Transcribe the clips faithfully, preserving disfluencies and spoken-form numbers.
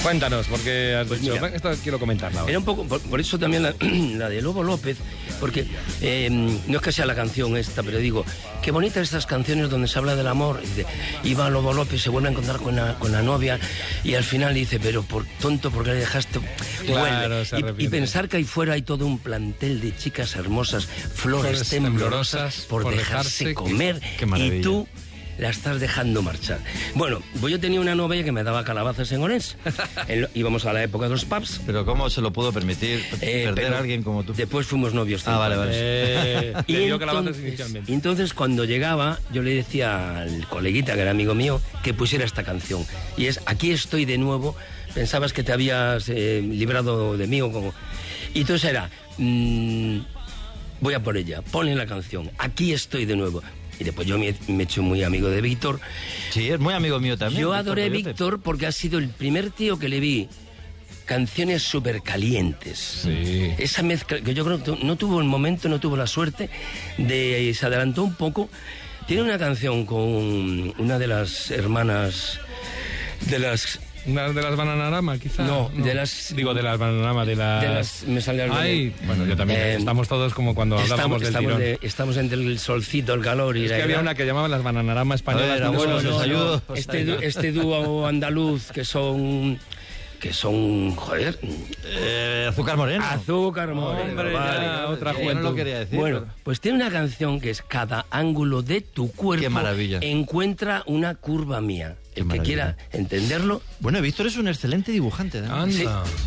Cuéntanos, porque has Pues dicho, mira, esto quiero comentarla ahora. Era un poco, por, por eso también la, la de Lobo López, porque eh, no es que sea la canción esta, pero digo, qué bonitas estas canciones donde se habla del amor. Y dice, iba Lobo López, se vuelve a encontrar con la, con la novia y al final dice, pero por tonto, ¿por qué le dejaste? Claro, se y, arrepiente. y pensar que ahí fuera hay todo un plantel de chicas hermosas, flores, Flores temblorosas, temblorosas, por, por dejarse, dejarse comer, qué maravilla. y tú la estás dejando marchar. Bueno, pues yo tenía una novia que me daba calabazas en Orense. En- íbamos a la época de los pubs. Pero ¿cómo se lo pudo permitir Eh, perder pero a alguien como tú? Después fuimos novios. Ah, cinco vale, años. vale. Eh, Y le dio calabazas entonces, inicialmente. y entonces cuando llegaba, yo le decía al coleguita, que era amigo mío, que pusiera esta canción. Y es Aquí estoy de nuevo. Pensabas que te habías eh, librado de mí o como... Y entonces era... mm, voy a por ella, ponle la canción. Aquí estoy de nuevo. Y después yo me, me he hecho muy amigo de Víctor. Sí, es muy amigo mío también. Yo Víctor adoré a Coyote. Víctor porque ha sido el primer tío que le vi canciones súper calientes. Sí. Esa mezcla, que yo creo que no tuvo el momento, no tuvo la suerte, de se adelantó un poco. Tiene una canción con una de las hermanas, de las... ¿Una de las Bananarama, quizá? No, de las- Digo, de las Bananarama, de las... de las- me sale algo de- Ay, bueno, yo también. Eh, estamos todos como cuando hablábamos Estamos, del estamos, tirón. de- estamos entre el solcito, el calor y Es la que había edad. una que llamaban las Bananarama españolas. A ver, no sé abuelos, si os os ayudo. Este, du- este dúo andaluz que son... que son, joder... Eh, Azúcar Moreno. Azúcar Moreno, Hombre, vale. ya, otra Yo no juventud. lo quería decir. Bueno, pero- pues tiene una canción que es Cada ángulo de tu cuerpo Qué maravilla. encuentra una curva mía. Qué El que maravilla. quiera entenderlo, Bueno, Víctor es un excelente dibujante. ¿no? Anda. Sí.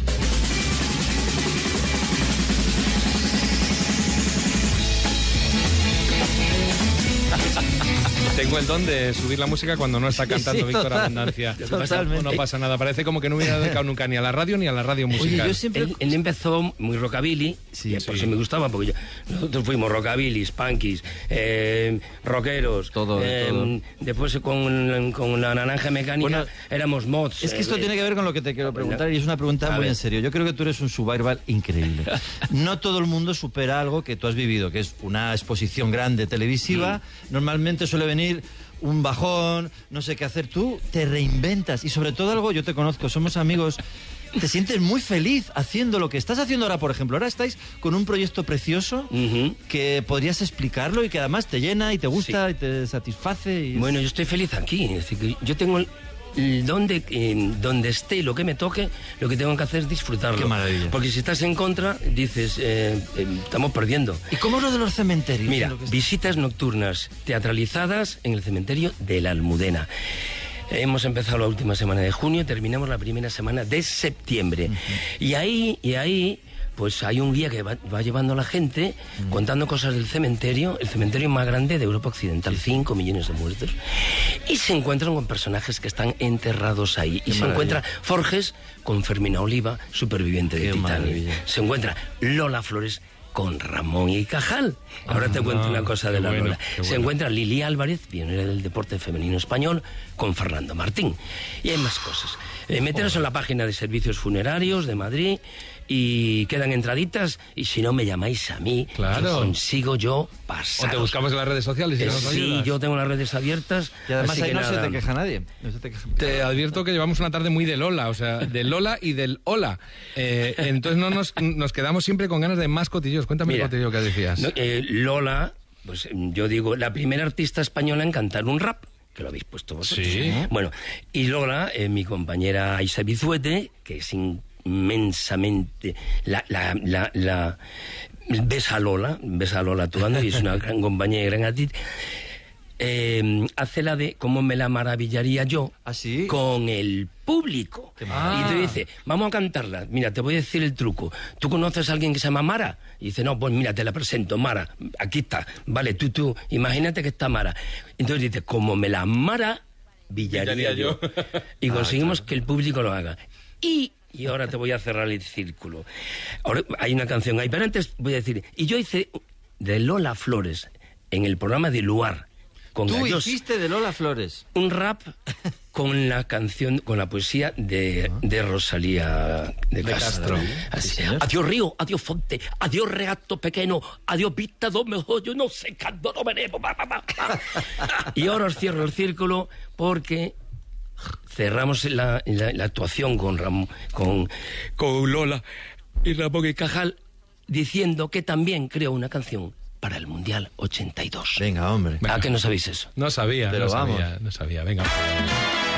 Tengo el don de subir la música cuando no está cantando sí, Víctor total, Abundancia. totalmente. No pasa nada, parece como que no hubiera dedicado nunca ni a la radio ni a la radio Oye, musical. yo siempre... él, él empezó muy rockabilly, Sí, y por sí. eso me gustaba, porque yo- nosotros fuimos rockabillys, punkies, eh, rockeros. Todo, eh, todo. Después con, con la naranja mecánica Bueno, éramos mods. Es que esto eh, tiene que ver con lo que te quiero preguntar y es una pregunta A muy ver. en serio. Yo creo que tú eres un survival increíble. No todo el mundo supera algo que tú has vivido, que es una exposición grande televisiva. Normalmente suele venir un bajón, no sé qué hacer. Tú te reinventas y sobre todo algo, yo te conozco, somos amigos. Te sientes muy feliz haciendo lo que estás haciendo ahora, por ejemplo. Ahora estáis con un proyecto precioso Ujú. que podrías explicarlo y que además te llena y te gusta y te satisface. Y... Bueno, yo estoy feliz aquí. Es decir, que yo tengo el, el donde, eh, donde esté y lo que me toque, lo que tengo que hacer es disfrutarlo. Qué maravilla. Porque si estás en contra, dices, eh, eh, estamos perdiendo. ¿Y cómo es lo de los cementerios? Mira, Lo que es- visitas nocturnas teatralizadas en el cementerio de la Almudena. Hemos empezado la última semana de junio, terminamos la primera semana de septiembre. Y ahí, y ahí, pues hay un guía que va, va llevando a la gente contando cosas del cementerio, el cementerio más grande de Europa Occidental, cinco millones de muertos. Y se encuentran con personajes que están enterrados ahí. Qué y se maravilla. encuentra Forges con Fermina Oliva, superviviente de Qué Titanic. maravilla. Se encuentra Lola Flores con Ramón y Cajal. Ahora te Ah, cuento una cosa qué de la bueno, Lola. qué Se bueno. encuentra Lili Álvarez, pionera del deporte femenino español, con Fernando Martín. Y hay más cosas. Eh, meteros en la página de Servicios Funerarios de Madrid y quedan entraditas. Y si no, me llamáis a mí, Claro. que consigo yo O pasar. te buscamos en las redes sociales y Eh, nos sí, ayudas. yo tengo las redes abiertas. Y además así ahí que no nada. se te queja nadie. No se te queja- Te advierto que llevamos una tarde muy de Lola, o sea, de Lola y del Hola. Eh, entonces no nos, nos quedamos siempre con ganas de más cotillos. Cuéntame Mira, el cotillo que decías. No, eh, Lola, pues yo digo, la primera artista española en cantar un rap, que lo habéis puesto vosotros. Sí. Bueno, y Lola, eh, mi compañera Aisa Bizuete, que es inmensamente la, la, la, la- ves a Lola, ves a Lola actuando y es una gran compañera y gran actriz. Eh, hace la de cómo me la maravillaría yo ¿Ah, sí? con el público. maravilla. Y te dice, vamos a cantarla. Mira, te voy a decir el truco. ¿Tú conoces a alguien que se llama Mara? Y dice, no, pues mira, te la presento, Mara. Aquí está. Vale, tú, tú, imagínate que está Mara. Entonces dice, como me la maravillaría Villaría yo. yo. Y conseguimos que el público lo haga. Y... Y ahora te voy a cerrar el círculo. Ahora hay una canción ahí, pero antes voy a decir... Y yo hice de Lola Flores en el programa de Luar. Con Tú Gallos, hiciste de Lola Flores. un rap con la canción, con la poesía de, de Rosalía de De Castro. Castro. Así. Sí, señor. Adiós río, adiós fonte, adiós regato pequeño, adiós vista do mejor, yo no sé cuándo no veremos. pa, pa, pa, pa. Y ahora os cierro el círculo porque cerramos la, la, la actuación con, Ram, con, con Lola y Ramón y Cajal diciendo que también creó una canción para el Mundial ochenta y dos. Venga, hombre. ¿A qué no sabéis eso? No sabía, Pero no vamos. sabía, no sabía. Venga.